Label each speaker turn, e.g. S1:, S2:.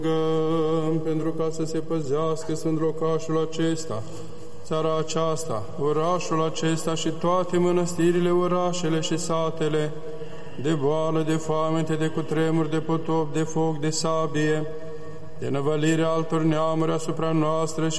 S1: Rugăm pentru ca să se păzească Sfânt locașul acesta, țara aceasta, orașul acesta și toate mănăstirile, orașele și satele, de boală, de foamete, de cutremur, de potop, de foc, de sabie, de năvălire altor neamuri asupra noastră și